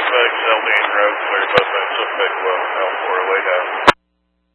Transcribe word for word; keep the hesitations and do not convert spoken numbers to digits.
suspects, Eldine Road, clear both ends, suspect eleven, L four oh eight out.